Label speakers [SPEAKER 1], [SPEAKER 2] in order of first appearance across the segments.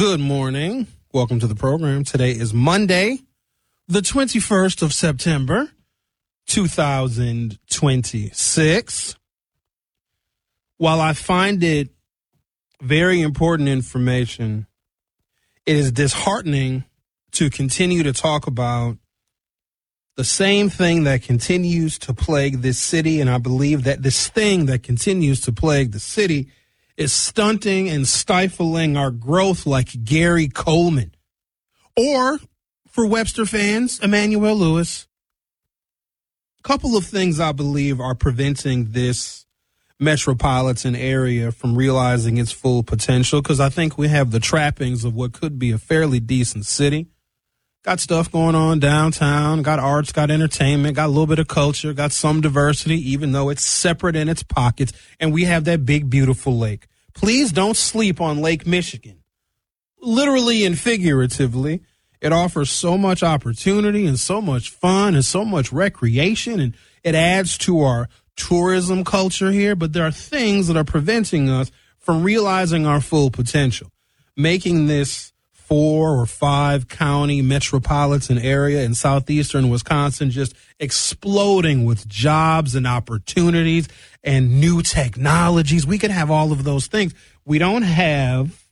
[SPEAKER 1] Good morning. Welcome to the program. Today is Monday, the 21st of September, 2026. While I find it very important information, it is disheartening to continue to talk about the same thing that continues to plague this city, and I believe that this thing that continues to plague the city is stunting and stifling our growth like Gary Coleman. Or, for Webster fans, Emmanuel Lewis. A couple of things I believe are preventing this metropolitan area from realizing its full potential, because I think we have the trappings of what could be a fairly decent city. Got stuff going on downtown, got arts, got entertainment, got a little bit of culture, got some diversity, even though it's separate in its pockets, and we have that big, beautiful lake. Please don't sleep on Lake Michigan. Literally and figuratively, it offers so much opportunity and so much fun and so much recreation, and it adds to our tourism culture here, but there are things that are preventing us from realizing our full potential, making this 4 or 5 county metropolitan area in southeastern Wisconsin just exploding with jobs and opportunities and new technologies. We could have all of those things. We don't have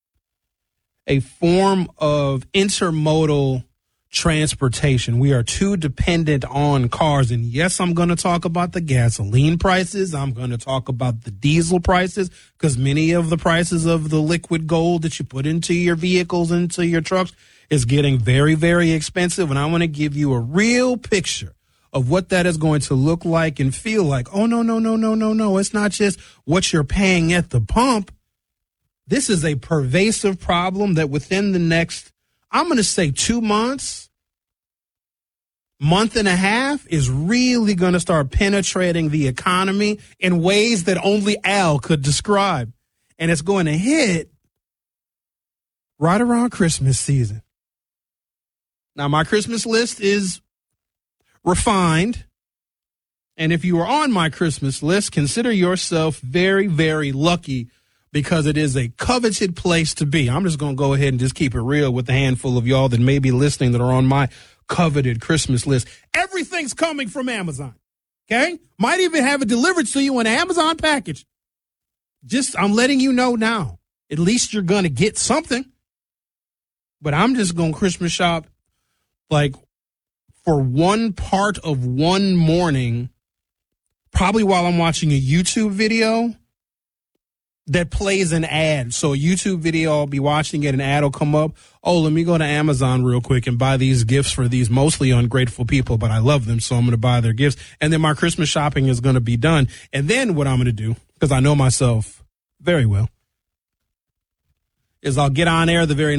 [SPEAKER 1] a form of intermodal transportation. We are too dependent on cars. And yes, I'm going to talk about the gasoline prices. I'm going to talk about the diesel prices, because many of the prices of the liquid gold that you put into your vehicles, into your trucks, is getting very, very expensive. And I want to give you a real picture of what that is going to look like and feel like. Oh, no. It's not just what you're paying at the pump. This is a pervasive problem that within the next, I'm going to say 2 months, month and a half, is really going to start penetrating the economy in ways that only Al could describe. And it's going to hit right around Christmas season. Now, my Christmas list is refined. And if you are on my Christmas list, consider yourself very, very lucky, because it is a coveted place to be. I'm just going to go ahead and just keep it real with the handful of y'all that may be listening that are on my coveted Christmas list. Everything's coming from Amazon, okay? Might even have it delivered to you in an Amazon package. I'm letting you know now. At least you're going to get something. But I'm just going to Christmas shop like for one part of one morning, probably while I'm watching a YouTube video that plays an ad. So a YouTube video, I'll be watching it, an ad will come up. Oh, let me go to Amazon real quick and buy these gifts for these mostly ungrateful people, but I love them, so I'm going to buy their gifts. And then my Christmas shopping is going to be done. And then what I'm going to do, because I know myself very well, is I'll get on air the very